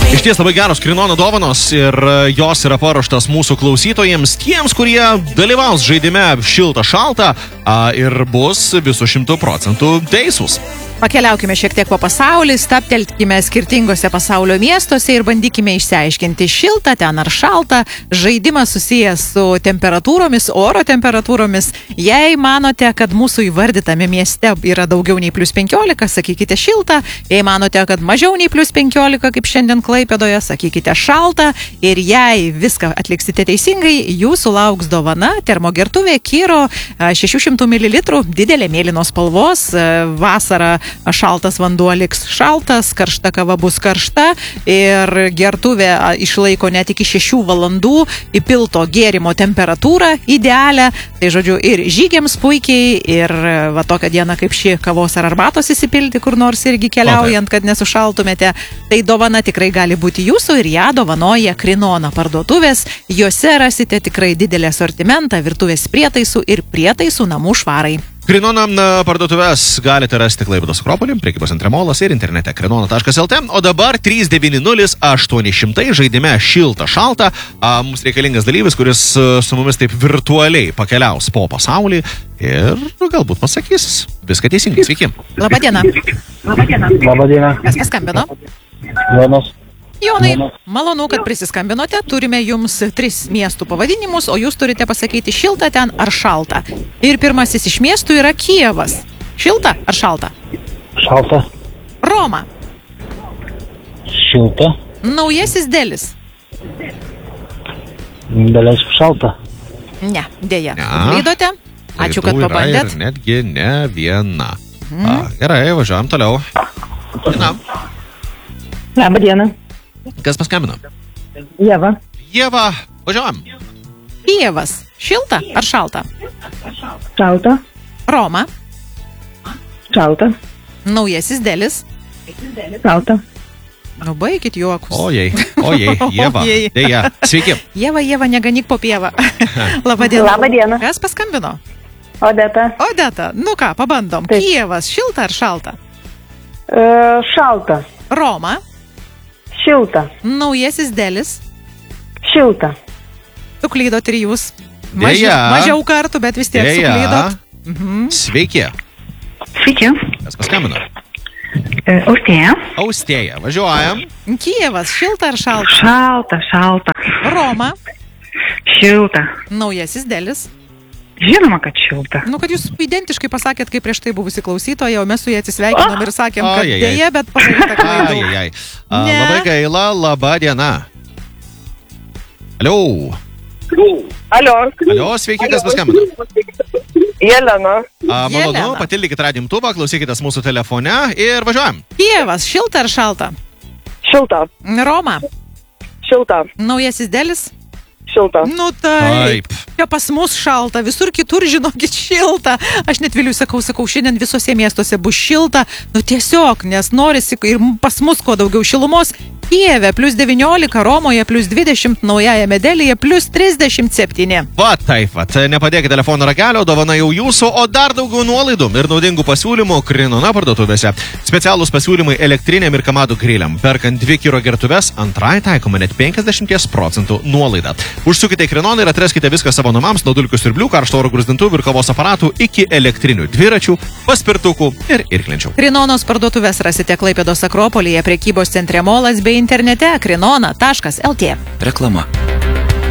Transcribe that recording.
Iš ties labai geros Krinono dovanos ir jos yra paruoštas mūsų klausytojams, tiems, kurie dalyvaus žaidime šilta šalta ir bus visų 100% teisūs. Pakeliaukime šiek tiek po pasaulį, staptelkime skirtingose pasaulio miestuose ir bandykime išsiaiškinti šiltą ten ar šaltą. Žaidimas susijęs su temperatūromis, oro temperatūromis. Jei manote, kad mūsų įvardytame mieste yra daugiau nei plus 15, sakykite šiltą. Jei manote, kad mažiau nei plus 15, kaip šiandien Klaipėdoje, sakykite šaltą. Ir jei viską atliksite teisingai, jūsų lauks dovana termogertuvė Kiro 600 ml, didelė mėlynos spalvos, vasarą šaltas vanduo liks šaltas, karšta kava bus karšta ir gertuvė išlaiko net iki 6 valandų įpilto gėrimo temperatūrą idealią. Tai žodžiu ir žygiams puikiai ir va tokią dieną kaip ši kavos ar arbatos įsipilti kur nors irgi keliaujant, kad nesušaltumėte. Tai dovana tikrai gali būti jūsų ir ją dovanoja Krinona parduotuvės. Juose rasite tikrai didelį asortimentą virtuvės prietaisų ir prietaisų namų švarai. Krinona parduotuvės galite rasti Klaipėdos Akropolį, prekybos centre Molas ir internete krinona.lt. O dabar 390-800 žaidime šilta šalta. Mums reikalingas dalyvis, kuris su mumis taip virtualiai pakeliaus po pasaulį ir galbūt pasakys viską teisingai. Sveiki. Labadiena. Labadiena. Kas paskambino? Jonas. Jonai, malonu, kad prisiskambinote. Turime jums 3 miestų pavadinimus, o jūs turite pasakyti šilta ten ar šalta. Ir pirmasis iš miestų yra Kijevas. Šilta ar šalta? Šalta. Roma. Šilta. Naujasis Delis. Daleisku šalta. Ne, dėja. Ne. Klydote. Ačiū, kad pabandėt. Ir netgi ne viena. Gerai, važiuojam toliau. Labadiena. Kas paskambino? Ieva. Ieva, važiuojam. Kijevas. Šilta ar šalta? Šalta. Roma. Šalta. Naujasis Delis. Šalta. Nu, baikit juokus. Ojei, Ieva. Ojei. Deja, sveiki. Ieva, neganik po pievą. Labadiena. Labadiena. Kas paskambino? Odeta. Odeta. Nu ką, pabandom. Taip. Kijevas. Šilta ar šalta? Šalta. Roma. Šilta. Naujasis Delis. Šilta. Suklydot ir jūs. Deja. Mažiau kartų, bet vis tiek Deja. suklydot. Sveiki. Sveiki. Kas paskambino? Austėja. Austėja, važiuojam. Kijevas. Šilta ar šalta? Šalta, šalta. Roma. Šilta. Naujasis Delis. Žinoma, kad šilta. Nu, kad jūs identiškai pasakėt, kaip prieš tai buvusi klausytoja, o mes su jie atsisveikinom ir sakėm, kad Ojei. dėja, bet padaryta klaidų. Ajajai. Ne. Labai gaila, laba diena. Alio. Alio, sveiki, kas paskambino? Jelena. Malonu, Jelena. patildykit radimtuvą, klausykitės mūsų telefone ir važiuojam. Kijevas. Šilta ar šalta? Šilta. Roma. Šilta. Naujasis Delis. Šilta. Nu taip. Čia pas mus šalta, visur kitur, žinokit, šilta. Aš net Viliui sakau, šiandien visose miestuose bus šilta. Nu tiesiog, nes norisi ir pas mus kuo daugiau šilumos. Kijeve plus 19, Romoje plus 20, Naujajame Delyje plus 37. Va taip, nepadėkit telefono ragelio, dovana jau jūsų, o dar daugiau nuolaidų ir naudingų pasiūlymų Krinona parduotuvėse. Specialūs pasiūlymai elektriniam ir kamadų griliam. Perkant 2 Kiro gertuves, antrai taikoma net 50% nuolaida. Užsukite į Krinoną ir atraskite viską savo namams, nuo dulkių siurblių, karšto oro gruzdintuvų ir kavos aparatų iki elektrinių dviračių, paspirtukų ir irklenčių. Krinonos parduotuvės rasite Klaipėdos Akropolyje, prekybos centre Molas bei internete krinona.lt. Reklama.